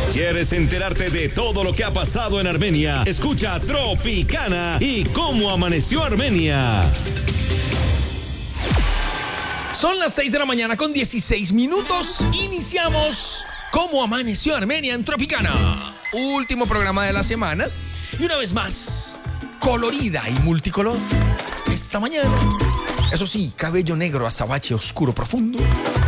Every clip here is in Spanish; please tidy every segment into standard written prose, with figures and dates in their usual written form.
¿Quieres enterarte de todo lo que ha pasado en Armenia? Escucha Tropicana y cómo amaneció Armenia. Son las 6 de la mañana con 16 minutos. Iniciamos cómo amaneció Armenia en Tropicana. Último programa de la semana. Y una vez más, colorida y multicolor. Esta mañana, eso sí, cabello negro azabache oscuro profundo.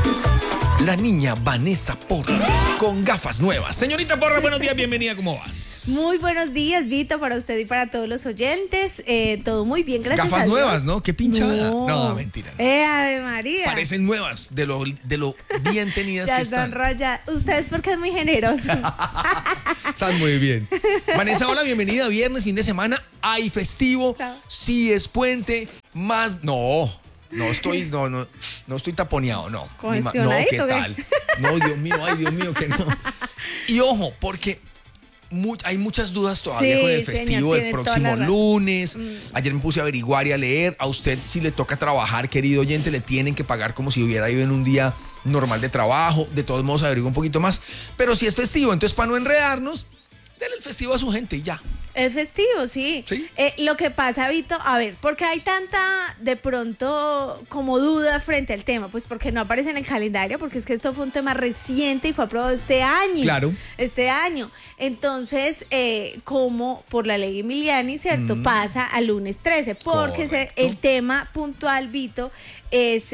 La niña Vanessa Porras, con gafas nuevas. Señorita Porras, buenos días, bienvenida, ¿cómo vas? Muy buenos días, Vito, para usted y para todos los oyentes. Todo muy bien, gracias a Dios. Gafas nuevas, ¿no? Qué pinchada. No, mentira. No. Ave María. Parecen nuevas, de lo bien tenidas ya que están. Raya. Usted es porque es muy generoso. Están muy bien. Vanessa, hola, bienvenida. Viernes, fin de semana. Hay festivo. No. Sí es puente. Más. No estoy taponeado, no. No, ¿qué tal? No, Dios mío, que no. Y ojo, porque hay muchas dudas todavía con el festivo del próximo lunes. Ayer me puse a averiguar y a leer. A usted, si le toca trabajar, querido oyente, le tienen que pagar como si hubiera ido en un día normal de trabajo. De todos modos, averigua un poquito más. Pero si es festivo, entonces para no enredarnos, denle el festivo a su gente y ya. Es festivo, sí. ¿Sí? Lo que pasa, Vito, a ver, porque hay tanta, de pronto, como duda frente al tema, pues porque no aparece en el calendario, porque es que esto fue un tema reciente y fue aprobado este año. Claro. Este año. Entonces, como por la ley Emiliani, ¿cierto? Pasa al lunes 13, porque el tema puntual, Vito, es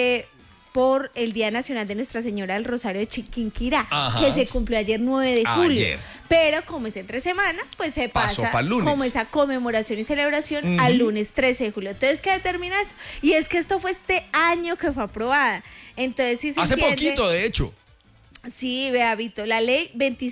por el Día Nacional de Nuestra Señora del Rosario de Chiquinquirá, que se cumplió ayer 9 de julio. Ayer. Pero como es entre semana, pues se pasa como esa conmemoración y celebración al lunes 13 de julio. Entonces, ¿qué determina eso? Y es que esto fue este año que fue aprobada. Entonces, sí se hace entiende, poquito, de hecho. Sí, vea, Vito, la ley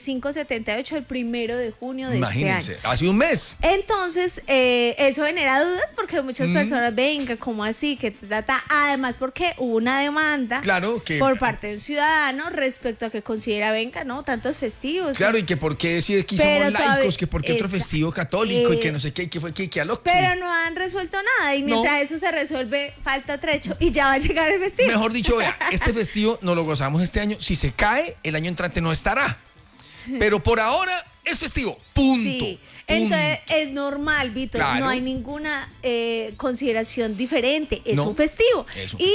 2578 el 1 de junio de Imagínense, este año. hace un mes. Entonces, eso genera dudas porque muchas personas, venga, ¿cómo así? Que además porque hubo una demanda por parte de un ciudadano respecto a que considera, venga, ¿no? Tantos festivos. Claro, y que por qué si aquí somos laicos, que por qué otro festivo católico y que no sé qué, que fue que a lo que. Pero no han resuelto nada y mientras eso se resuelve, falta trecho y ya va a llegar el festivo. Mejor dicho, vea, este festivo nos lo gozamos este año. Si se cae, el año entrante no estará. Pero por ahora es festivo. Punto. Sí. Entonces es normal, Vito. Claro. No hay ninguna consideración diferente. Es un festivo.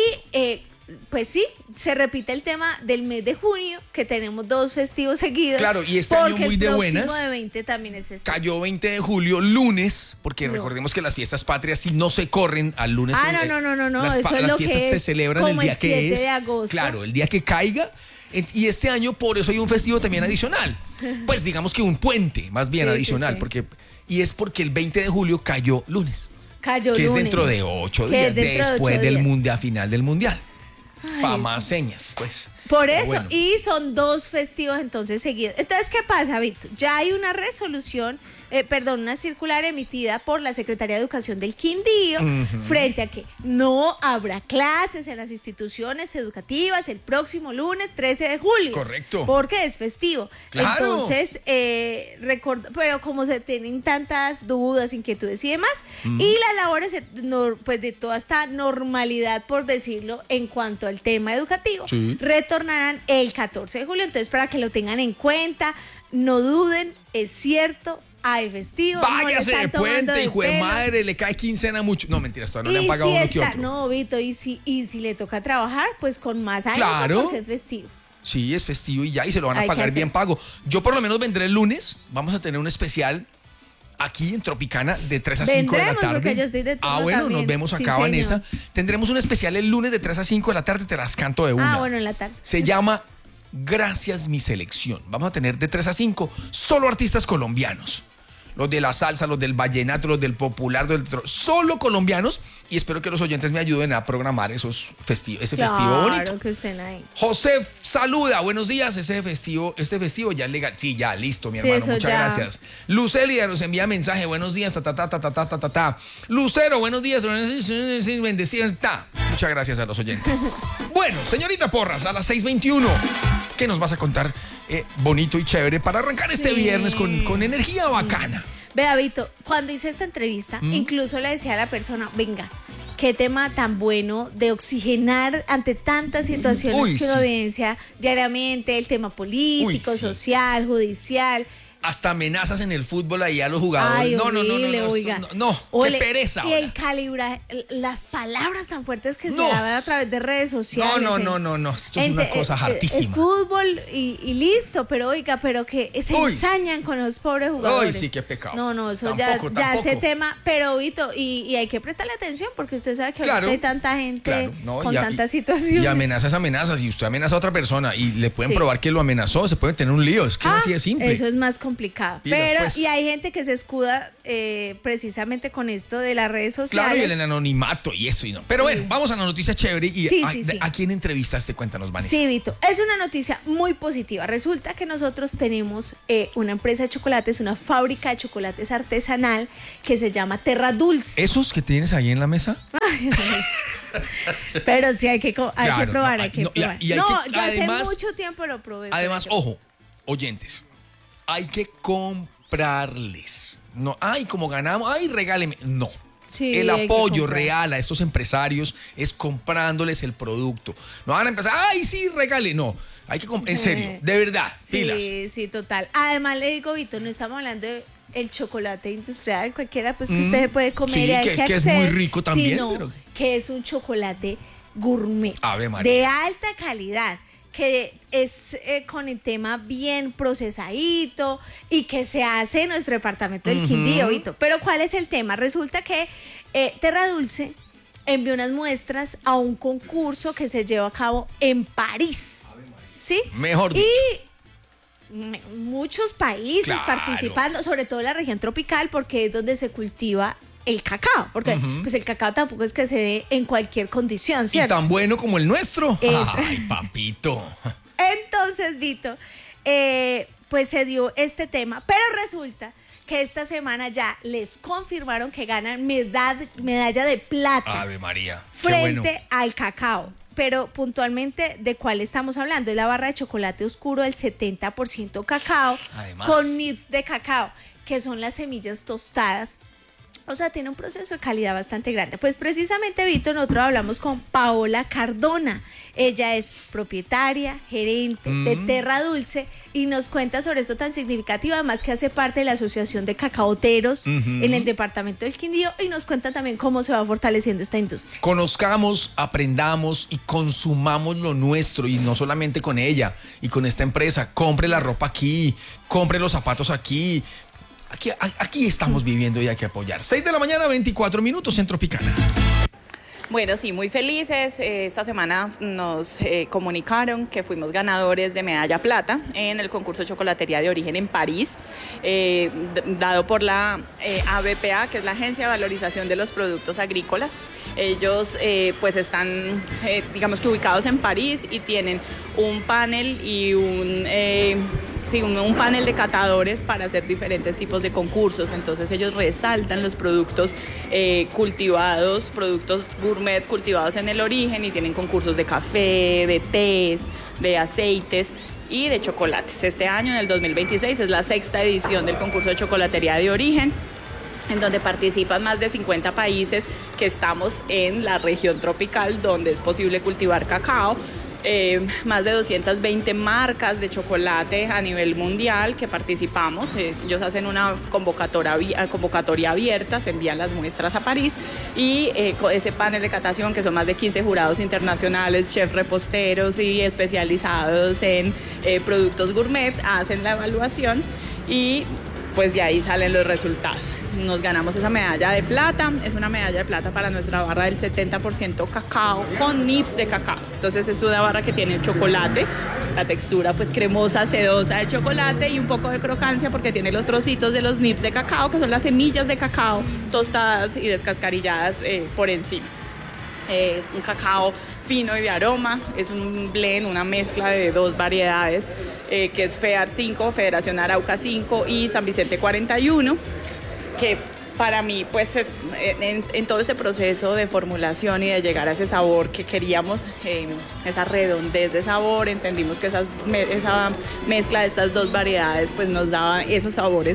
Y pues sí, se repite el tema del mes de junio, que tenemos 2 festivos seguidos. Claro, y este año muy de buenas. El próximo de 20 también es festivo. Cayó 20 de julio, lunes, porque recordemos que las fiestas patrias sí no se corren al lunes. No. Las fiestas se celebran el día que es. 7 de agosto. Claro, el día que caiga. Y este año por eso hay un festivo también adicional. Pues digamos que un puente más bien adicional. Sí. Y es porque el 20 de julio cayó lunes. Cayó que lunes. es dentro de 8 días después del mundial, final del mundial. Para más señas, pues. Por eso, bueno. Y son 2 festivos entonces seguidos. Entonces, ¿qué pasa, Víctor? Ya hay una resolución, una circular emitida por la Secretaría de Educación del Quindío frente a que no habrá clases en las instituciones educativas el próximo lunes 13 de julio. Correcto. Porque es festivo. Claro. Entonces, pero como se tienen tantas dudas, inquietudes y demás, y las labores pues de toda esta normalidad, por decirlo, en cuanto al tema educativo, retornarán el 14 de julio. Entonces, para que lo tengan en cuenta, no duden, es cierto, hay festivo. Váyase de puente, hijo de madre, le cae quincena mucho. No, mentiras, todavía no le han pagado uno que otro. No, Vito, y si le toca trabajar, pues con más ánimo, porque es festivo. Sí, es festivo y ya, y se lo van a pagar bien pago. Yo por lo menos vendré el lunes, vamos a tener un especial aquí en Tropicana de 3 a 5 de la tarde. Porque yo estoy de turno bueno, también. Nos vemos acá, Vanessa. Tendremos un especial el lunes de 3 a 5 de la tarde, te las canto de una. Bueno, en la tarde. Se llama Gracias mi selección. Vamos a tener de 3 a 5 solo artistas colombianos. Los de la salsa, los del vallenato, los del popular, solo colombianos. Y espero que los oyentes me ayuden a programar ese festivo bonito. Claro, que estén ahí. José saluda, buenos días. Este festivo ya es legal. Sí, ya, listo, mi hermano. Muchas gracias. Lucelia nos envía mensaje, buenos días, Lucero, buenos días, bendecidos, Muchas gracias a los oyentes. Bueno, señorita Porras, a las 6:21, ¿qué nos vas a contar bonito y chévere para arrancar este viernes con energía bacana? Vea, Vito, cuando hice esta entrevista, incluso le decía a la persona, venga, qué tema tan bueno de oxigenar ante tantas situaciones que uno evidencia diariamente, el tema político, social, judicial. Hasta amenazas en el fútbol ahí a los jugadores. Ay, no, oiga. Qué pereza. Y el calibrar, las palabras tan fuertes que se daban a través de redes sociales. No. Esto es una cosa hartísima. El fútbol y listo, pero que se ensañan con los pobres jugadores. Sí, qué pecado. No, eso tampoco. Ya ese tema, pero Vito, y hay que prestarle atención porque usted sabe que ahorita hay tanta gente con tantas situaciones. Y amenazas, y usted amenaza a otra persona y le pueden probar que lo amenazó, se puede tener un lío, es que así de simple. Eso es más complicado. Pero y hay gente que se escuda precisamente con esto de las redes sociales. Claro, y el anonimato y eso y no. Pero bueno, vamos a la noticia chévere y ¿a quién entrevistaste? Cuéntanos, Vanessa. Sí, Vito, es una noticia muy positiva. Resulta que nosotros tenemos una empresa de chocolates, una fábrica de chocolates artesanal que se llama Terra Dulce. ¿Esos que tienes ahí en la mesa? Pero sí hay que probar, hay que probar. Yo hace mucho tiempo lo probé. Además, ojo, oyentes, hay que comprarles. No, como ganamos, regáleme. No. Sí, el apoyo real a estos empresarios es comprándoles el producto. No van a empezar, sí, regale. No, hay que en serio, de verdad, pilas. Sí, total. Además, le digo, Vito, no estamos hablando de el chocolate industrial, cualquiera pues que usted puede comer. Sí, que es muy rico también. Sino que es un chocolate gourmet. Ave María. De alta calidad, que es con el tema bien procesadito y que se hace en nuestro departamento del Quindío, Vito. Pero ¿cuál es el tema? Resulta que Terra Dulce envió unas muestras a un concurso que se llevó a cabo en París. ¿Sí? Mejor dicho. Y muchos países participando, sobre todo la región tropical, porque es donde se cultiva el cacao, porque pues el cacao tampoco es que se dé en cualquier condición, ¿cierto? Y tan bueno como el nuestro. Ay, papito. Entonces, Vito, pues se dio este tema, pero resulta que esta semana ya les confirmaron que ganan medalla de plata. Ave María. Frente al cacao. Pero puntualmente, ¿de cuál estamos hablando? Es la barra de chocolate oscuro del 70% cacao. Además, con nibs de cacao, que son las semillas tostadas. O sea, tiene un proceso de calidad bastante grande. Pues precisamente, Vito, nosotros hablamos con Paola Cardona. Ella es propietaria, gerente de Terra Dulce y nos cuenta sobre esto tan significativo, además que hace parte de la Asociación de Cacaoteros en el departamento del Quindío, y nos cuenta también cómo se va fortaleciendo esta industria. Conozcamos, aprendamos y consumamos lo nuestro, y no solamente con ella y con esta empresa. Compre la ropa aquí, compre los zapatos aquí. Aquí estamos viviendo y hay que apoyar. 6 de la mañana, 24 minutos en Tropicana. Bueno, sí, muy felices. Esta semana nos comunicaron que fuimos ganadores de medalla plata en el concurso de chocolatería de origen en París, dado por la ABPA, que es la Agencia de Valorización de los Productos Agrícolas. Ellos pues están, digamos que ubicados en París, y tienen un panel y un panel de catadores para hacer diferentes tipos de concursos. Entonces ellos resaltan los productos cultivados, productos gourmet cultivados en el origen, y tienen concursos de café, de tés, de aceites y de chocolates. Este año, en el 2026, es la 6ª edición del concurso de chocolatería de origen, en donde participan más de 50 países que estamos en la región tropical donde es posible cultivar cacao. Más de 220 marcas de chocolate a nivel mundial que participamos. Ellos hacen una convocatoria abierta, se envían las muestras a París, y con ese panel de catación, que son más de 15 jurados internacionales, chefs reposteros y especializados en productos gourmet, hacen la evaluación y pues de ahí salen los resultados. Nos ganamos esa medalla de plata. Es una medalla de plata para nuestra barra del 70% cacao con nibs de cacao. Entonces es una barra que tiene chocolate, la textura pues cremosa, sedosa de chocolate, y un poco de crocancia porque tiene los trocitos de los nibs de cacao, que son las semillas de cacao tostadas y descascarilladas por encima. Es un cacao fino y de aroma, es un blend, una mezcla de 2 variedades, que es FEAR 5, Federación Arauca 5 y San Vicente 41, que para mí, pues, en todo este proceso de formulación y de llegar a ese sabor que queríamos, esa redondez de sabor, entendimos que esa mezcla de estas 2 variedades, pues, nos daba esos sabores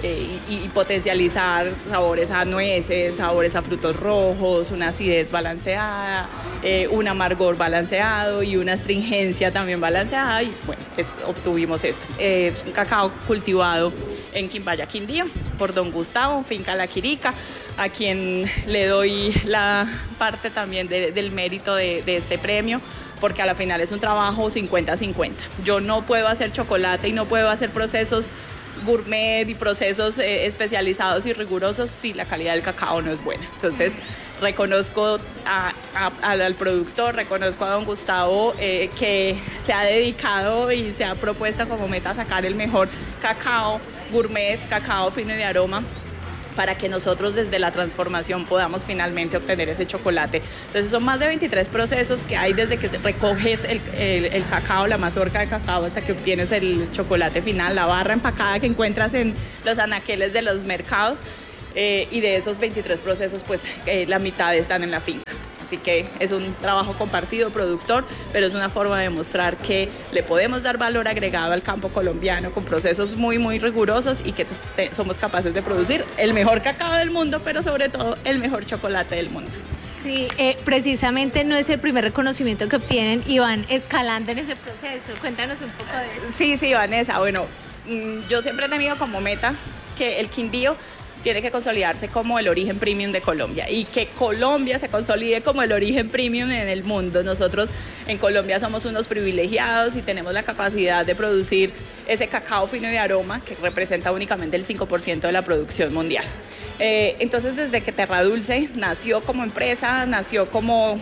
y potencializar sabores a nueces, sabores a frutos rojos, una acidez balanceada, un amargor balanceado y una astringencia también balanceada, y bueno, obtuvimos esto. Es un cacao cultivado en Quimbaya, Quindío, por don Gustavo, finca La Quirica, a quien le doy la parte también del mérito de este premio, porque a la final es un trabajo 50-50. Yo no puedo hacer chocolate y no puedo hacer procesos gourmet y procesos especializados y rigurosos si la calidad del cacao no es buena. Entonces, reconozco al productor, reconozco a don Gustavo que se ha dedicado y se ha propuesto como meta sacar el mejor cacao gourmet, cacao fino y de aroma, para que nosotros desde la transformación podamos finalmente obtener ese chocolate. Entonces son más de 23 procesos que hay desde que recoges el cacao, la mazorca de cacao, hasta que obtienes el chocolate final, la barra empacada que encuentras en los anaqueles de los mercados, y de esos 23 procesos pues la mitad están en la finca. Así que es un trabajo compartido, productor, pero es una forma de mostrar que le podemos dar valor agregado al campo colombiano con procesos muy, muy rigurosos y que somos capaces de producir el mejor cacao del mundo, pero sobre todo el mejor chocolate del mundo. Sí, precisamente no es el primer reconocimiento que obtienen y van escalando en ese proceso. Cuéntanos un poco de eso. Sí, Vanessa. Bueno, yo siempre he tenido como meta que el Quindío tiene que consolidarse como el origen premium de Colombia y que Colombia se consolide como el origen premium en el mundo. Nosotros en Colombia somos unos privilegiados y tenemos la capacidad de producir ese cacao fino y de aroma que representa únicamente el 5% de la producción mundial. Entonces, desde que Terra Dulce nació como empresa, nació como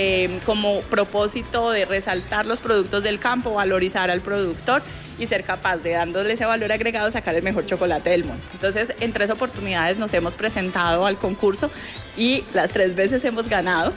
propósito de resaltar los productos del campo, valorizar al productor y ser capaz de, dándole ese valor agregado, sacar el mejor chocolate del mundo. Entonces, en 3 oportunidades nos hemos presentado al concurso y las 3 veces hemos ganado.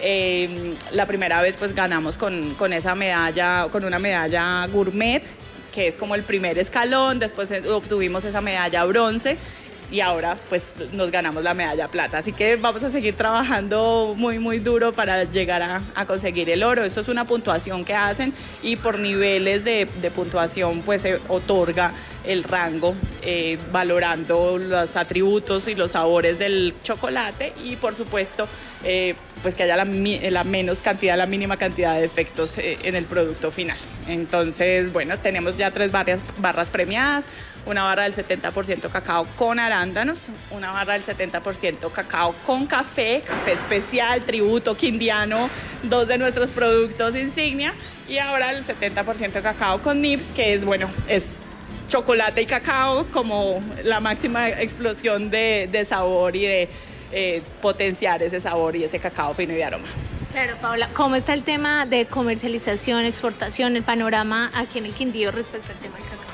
La primera vez pues ganamos con esa medalla, con una medalla gourmet, que es como el primer escalón. Después obtuvimos esa medalla bronce y ahora pues nos ganamos la medalla plata. Así que vamos a seguir trabajando muy, muy duro para llegar a conseguir el oro. Esto es una puntuación que hacen y por niveles de puntuación pues se otorga el rango, valorando los atributos y los sabores del chocolate y por supuesto pues que haya la mínima cantidad de efectos en el producto final. Entonces, bueno, tenemos ya 3 barras premiadas. Una barra del 70% cacao con arándanos, una barra del 70% cacao con café especial, tributo quindiano, 2 de nuestros productos insignia, y ahora el 70% cacao con nibs, que es, bueno, es chocolate y cacao como la máxima explosión de sabor y de potenciar ese sabor y ese cacao fino y de aroma. Claro, Paula, ¿cómo está el tema de comercialización, exportación, el panorama aquí en el Quindío respecto al tema del cacao?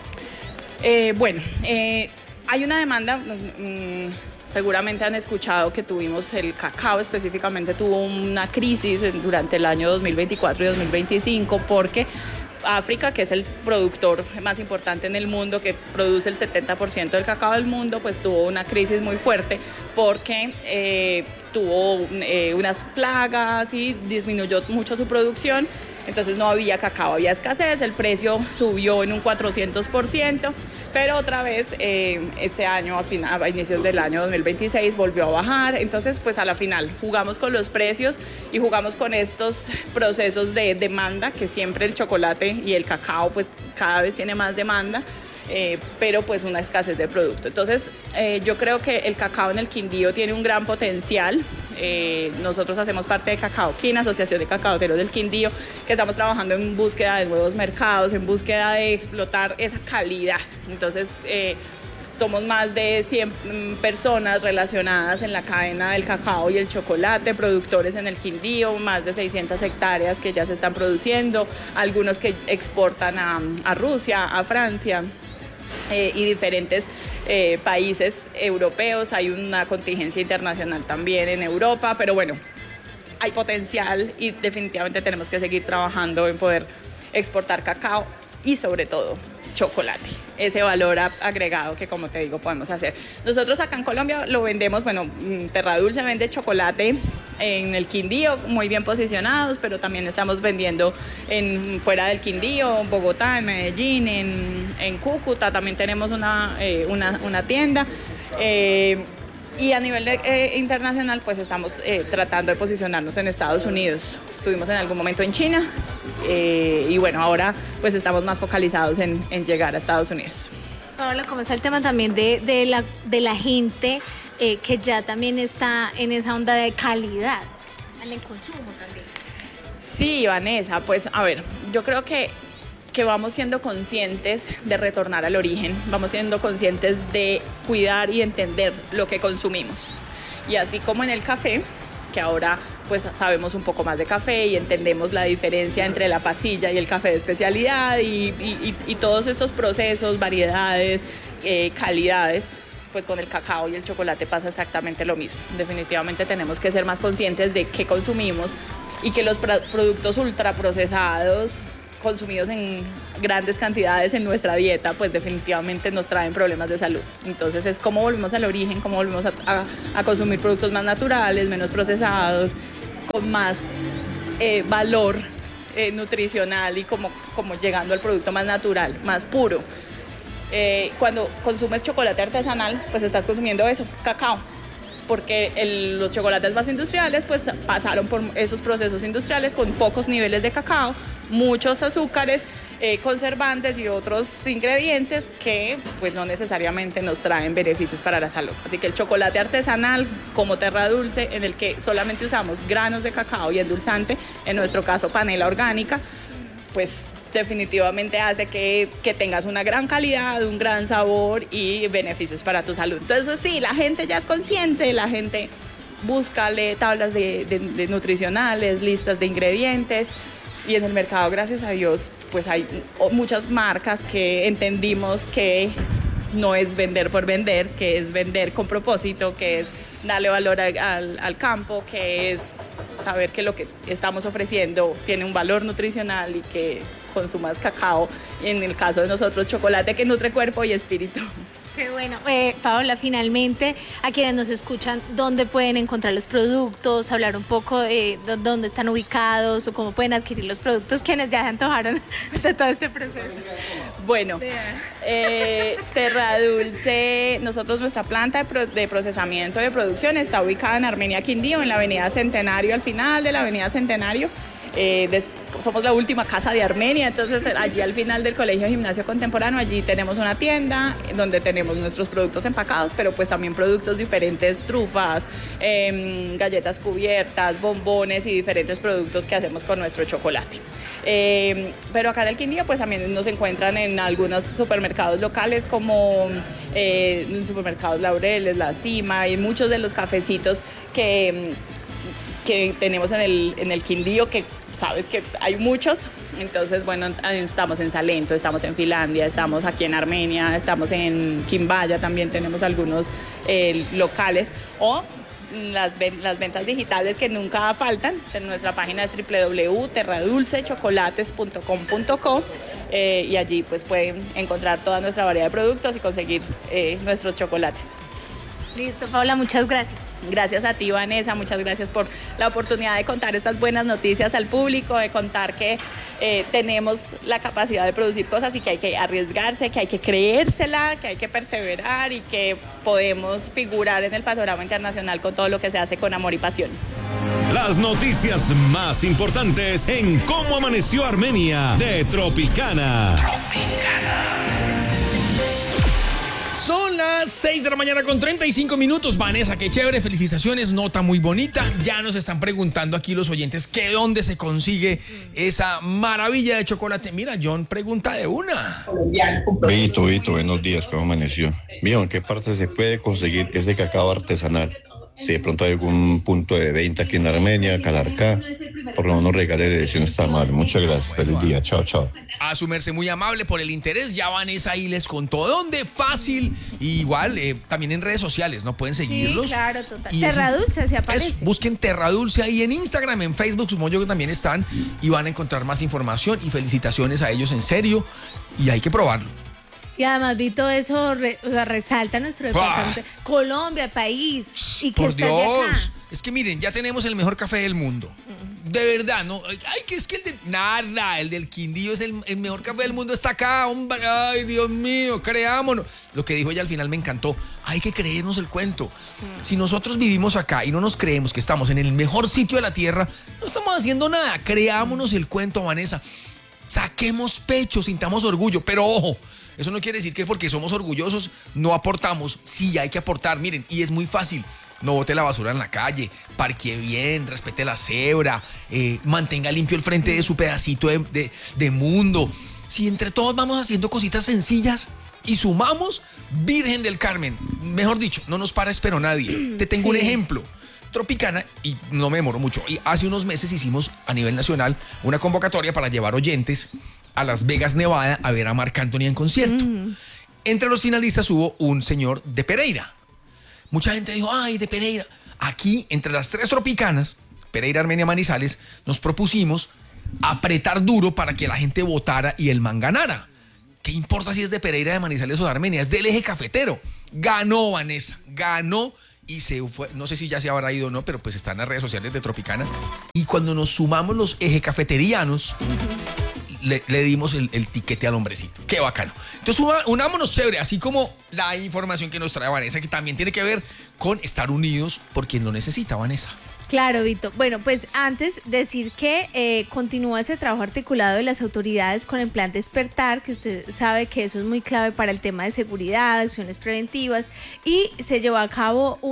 Hay una demanda, seguramente han escuchado que tuvimos el cacao, específicamente tuvo una crisis durante el año 2024 y 2025 porque África, que es el productor más importante en el mundo, que produce el 70% del cacao del mundo, pues tuvo una crisis muy fuerte porque tuvo unas plagas y disminuyó mucho su producción. Entonces no había cacao, había escasez, el precio subió en un 400%, pero otra vez este año, a inicios del año 2026, volvió a bajar. Entonces, pues a la final jugamos con los precios y jugamos con estos procesos de demanda, que siempre el chocolate y el cacao pues cada vez tiene más demanda. Pero pues una escasez de producto. Entonces yo creo que el cacao en el Quindío tiene un gran potencial. Nosotros hacemos parte de Cacao Quina, Asociación de Cacaoteros del Quindío, que estamos trabajando en búsqueda de nuevos mercados, en búsqueda de explotar esa calidad. Entonces somos más de 100 personas relacionadas en la cadena del cacao y el chocolate, productores en el Quindío, más de 600 hectáreas que ya se están produciendo, algunos que exportan a Rusia, a Francia. Y diferentes países europeos. Hay una contingencia internacional también en Europa, pero bueno, hay potencial y definitivamente tenemos que seguir trabajando en poder exportar cacao y sobre todo chocolate, ese valor agregado que, como te digo, podemos hacer. Nosotros acá en Colombia lo vendemos, bueno, Terra Dulce vende chocolate en el Quindío, muy bien posicionados, pero también estamos vendiendo fuera del Quindío, Bogotá, en Medellín, en Cúcuta, también tenemos una tienda. Y a nivel internacional, pues estamos tratando de posicionarnos en Estados Unidos. Estuvimos en algún momento en China y bueno, ahora pues estamos más focalizados en llegar a Estados Unidos. Paola, ¿cómo está el tema también de la gente que ya también está en esa onda de calidad en el consumo también? Sí, Vanessa, pues a ver, yo creo que vamos siendo conscientes de retornar al origen, vamos siendo conscientes de cuidar y entender lo que consumimos. Y así como en el café, que ahora pues sabemos un poco más de café y entendemos la diferencia entre la pasilla y el café de especialidad y todos estos procesos, variedades, calidades, pues con el cacao y el chocolate pasa exactamente lo mismo. Definitivamente tenemos que ser más conscientes de qué consumimos y que los productos ultraprocesados consumidos en grandes cantidades en nuestra dieta, pues definitivamente nos traen problemas de salud. Entonces es cómo volvemos al origen, cómo volvemos a consumir productos más naturales, menos procesados, con más valor nutricional y como llegando al producto más natural, más puro. Cuando consumes chocolate artesanal, pues estás consumiendo eso, cacao, porque los chocolates más industriales pues pasaron por esos procesos industriales con pocos niveles de cacao, muchos azúcares, conservantes y otros ingredientes que pues no necesariamente nos traen beneficios para la salud. Así que el chocolate artesanal como Terra Dulce, en el que solamente usamos granos de cacao y endulzante, en nuestro caso panela orgánica, pues definitivamente hace que tengas una gran calidad, un gran sabor y beneficios para tu salud. Entonces sí, la gente ya es consciente, la gente busca, lee tablas de nutricionales, listas de ingredientes, y en el mercado, gracias a Dios, pues hay muchas marcas que entendimos que no es vender por vender, que es vender con propósito, que es darle valor al campo, que es saber que lo que estamos ofreciendo tiene un valor nutricional y que consumas cacao, y en el caso de nosotros chocolate que nutre cuerpo y espíritu. Qué bueno. Paola, finalmente, a quienes nos escuchan, ¿dónde pueden encontrar los productos? Hablar un poco de dónde están ubicados o cómo pueden adquirir los productos, quienes ya se antojaron de todo este proceso. Bueno, Terra Dulce, nuestra planta de procesamiento de producción está ubicada en Armenia Quindío, en la avenida Centenario, al final de la avenida Centenario. Somos la última casa de Armenia, entonces allí al final del Colegio Gimnasio Contemporáneo, allí tenemos una tienda donde tenemos nuestros productos empacados, pero pues también productos diferentes, trufas, galletas cubiertas, bombones y diferentes productos que hacemos con nuestro chocolate. Pero acá en el Quindío pues también nos encuentran en algunos supermercados locales como supermercados Laureles, La Cima y muchos de los cafecitos que tenemos en el Quindío, que sabes que hay muchos. Entonces, bueno, estamos en Salento, estamos en Finlandia, estamos aquí en Armenia, estamos en Quimbaya, también tenemos algunos locales, o las ventas digitales que nunca faltan. Nuestra página es www.terradulcechocolates.com.co y allí pues pueden encontrar toda nuestra variedad de productos y conseguir nuestros chocolates. Listo, Paola, muchas gracias. Gracias a ti, Vanessa, muchas gracias por la oportunidad de contar estas buenas noticias al público, de contar que tenemos la capacidad de producir cosas y que hay que arriesgarse, que hay que creérsela, que hay que perseverar y que podemos figurar en el panorama internacional con todo lo que se hace con amor y pasión. Las noticias más importantes en Cómo Amaneció Armenia de Tropicana. Son las 6 de la mañana con 35 minutos. Vanessa, qué chévere, felicitaciones, nota muy bonita. Ya nos están preguntando aquí los oyentes que dónde se consigue esa maravilla de chocolate. Mira, John pregunta de una. Vito, buenos días, ¿cómo amaneció? Mío, ¿en qué parte se puede conseguir ese cacao artesanal? Si de pronto hay algún punto de venta aquí en Armenia, Calarcá, por lo menos regale de edición está mal. Muchas gracias, feliz día, chao. A su merced, muy amable por el interés. Ya Vanessa ahí les contó dónde, fácil. Y igual, también en redes sociales, ¿no? Pueden seguirlos. Sí, claro, total. Terra Dulce, se aparece. Busquen Terra Dulce ahí en Instagram, en Facebook, supongo yo que también están. Y van a encontrar más información. Y felicitaciones a ellos, en serio. Y hay que probarlo. Y además, Vito, eso resalta nuestro departamento. Colombia, país. Y que por está de acá. Dios. es que miren, ya tenemos el mejor café del mundo. De verdad, no. Ay, que es que el del Quindío es el mejor café del mundo, está acá, hombre. Ay, Dios mío, creámonos. Lo que dijo ella al final me encantó. Hay que creernos el cuento. Si nosotros vivimos acá y no nos creemos que estamos en el mejor sitio de la tierra, no estamos haciendo nada. Creámonos el cuento, Vanessa. Saquemos pecho, sintamos orgullo. Pero ojo, eso no quiere decir que porque somos orgullosos no aportamos. Sí, hay que aportar, miren, y es muy fácil. No bote la basura en la calle, parquee bien, respete la cebra, mantenga limpio el frente de su pedacito de mundo. Si entre todos vamos haciendo cositas sencillas y sumamos, Virgen del Carmen, mejor dicho, no nos para espero nadie. Te tengo un ejemplo. Tropicana, y no me demoro mucho, y hace unos meses hicimos a nivel nacional una convocatoria para llevar oyentes a Las Vegas, Nevada, a ver a Marc Anthony en concierto. Entre los finalistas hubo un señor de Pereira. Mucha gente dijo, ay, de Pereira. Aquí, entre las 3 tropicanas, Pereira, Armenia, Manizales, nos propusimos apretar duro para que la gente votara y el man ganara. ¿Qué importa si es de Pereira, de Manizales o de Armenia? Es del eje cafetero. Ganó, Vanessa, ganó y se fue. No sé si ya se habrá ido o no, pero pues está en las redes sociales de Tropicana. Y cuando nos sumamos los eje cafeterianos, le dimos el tiquete al hombrecito. Qué bacano. Entonces unámonos chévere, así como la información que nos trae Vanessa, que también tiene que ver con estar unidos por quien lo necesita, Vanessa. Claro, Vito. Bueno, pues antes decir que continúa ese trabajo articulado de las autoridades con el plan Despertar, que usted sabe que eso es muy clave para el tema de seguridad, acciones preventivas, y se llevó a cabo